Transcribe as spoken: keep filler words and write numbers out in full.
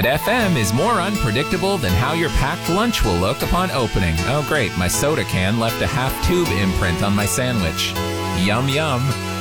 Red F M is more unpredictable than how your packed lunch will look upon opening. Oh great, my soda can left a half-tube imprint on my sandwich. Yum yum.